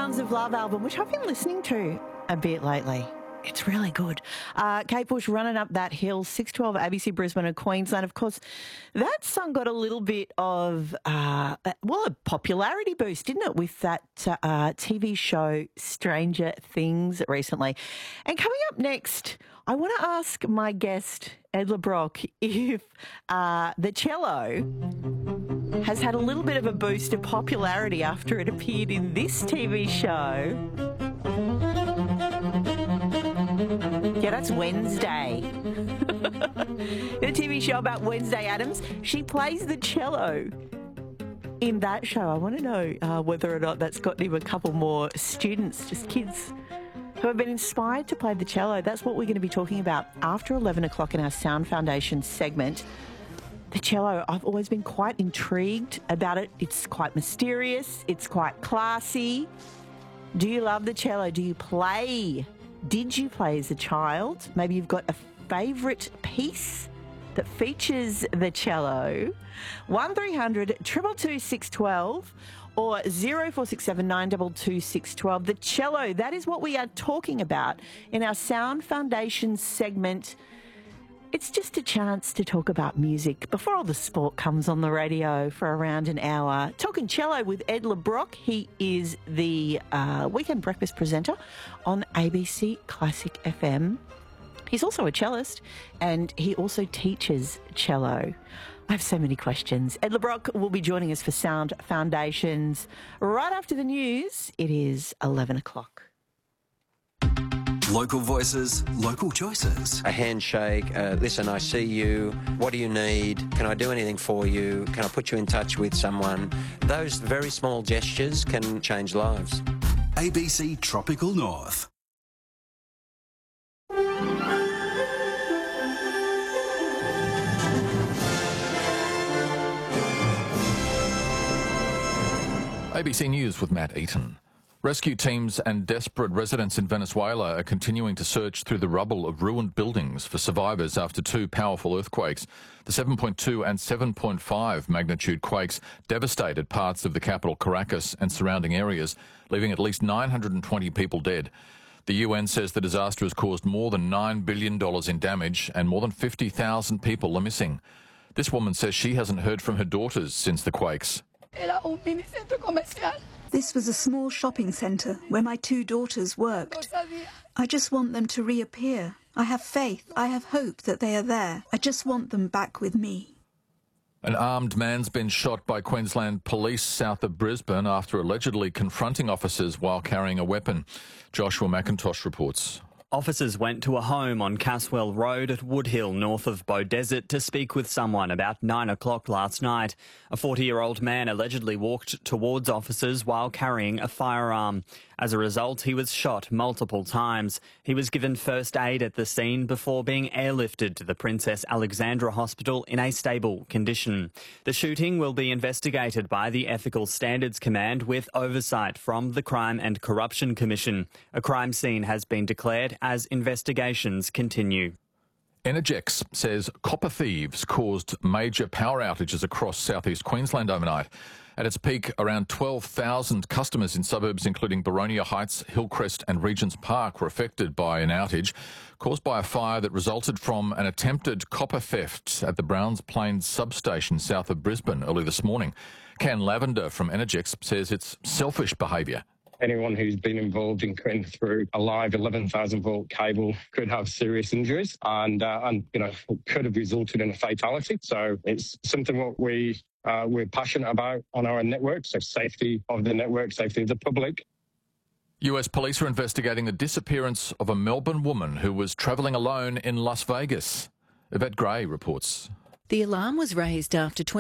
Sounds of Love album, which I've been listening to a bit lately. It's really good. Kate Bush, Running Up That Hill, 612 ABC Brisbane and Queensland. Of course, that song got a little bit of, a popularity boost, didn't it, with that TV show Stranger Things recently. And coming up next, I want to ask my guest, Ed LeBrock, if the cello has had a little bit of a boost of popularity after it appeared in this TV show. Yeah, that's Wednesday. The TV show about Wednesday Addams. She plays the cello in that show. I want to know whether or not that's gotten him a couple more students, just kids who have been inspired to play the cello. That's what we're going to be talking about after 11 o'clock in our Sound Foundation segment. The cello, I've always been quite intrigued about it. It's quite mysterious. It's quite classy. Do you love the cello? Do you play? Did you play as a child? Maybe you've got a favourite piece that features the cello. 1300 222 612 or 0467 922 612. The cello, that is what we are talking about in our Sound Foundation segment. It's just a chance to talk about music before all the sport comes on the radio for around an hour. Talking cello with Ed LeBrock. He is the weekend breakfast presenter on ABC Classic FM. He's also a cellist and he also teaches cello. I have so many questions. Ed LeBrock will be joining us for Sound Foundations right after the news. It is 11 o'clock. Local voices, local choices. A handshake, listen, I see you, what do you need, can I do anything for you, can I put you in touch with someone? Those very small gestures can change lives. ABC Tropical North. ABC News with Matt Eaton. Rescue teams and desperate residents in Venezuela are continuing to search through the rubble of ruined buildings for survivors after two powerful earthquakes. The 7.2 and 7.5 magnitude quakes devastated parts of the capital Caracas and surrounding areas, leaving at least 920 people dead. The UN says the disaster has caused more than $9 billion in damage and more than 50,000 people are missing. This woman says she hasn't heard from her daughters since the quakes. This was a small shopping centre where my two daughters worked. I just want them to reappear. I have faith, I have hope that they are there. I just want them back with me. An armed man's been shot by Queensland police south of Brisbane after allegedly confronting officers while carrying a weapon. Joshua McIntosh reports. Officers went to a home on Caswell Road at Woodhill, north of Beaudesert, to speak with someone about 9 o'clock last night. A 40-year-old man allegedly walked towards officers while carrying a firearm. As a result, he was shot multiple times. He was given first aid at the scene before being airlifted to the Princess Alexandra Hospital in a stable condition. The shooting will be investigated by the Ethical Standards Command with oversight from the Crime and Corruption Commission. A crime scene has been declared as investigations continue. Energex says copper thieves caused major power outages across southeast Queensland overnight. At its peak, around 12,000 customers in suburbs including Boronia Heights, Hillcrest and Regents Park were affected by an outage caused by a fire that resulted from an attempted copper theft at the Browns Plains substation south of Brisbane early this morning. Ken Lavender from Energex says it's selfish behaviour. Anyone who's been involved in cutting through a live 11,000 volt cable could have serious injuries and could have resulted in a fatality. So it's something what we're passionate about on our network. So safety of the network, safety of the public. US police are investigating the disappearance of a Melbourne woman who was travelling alone in Las Vegas. Yvette Gray reports. The alarm was raised after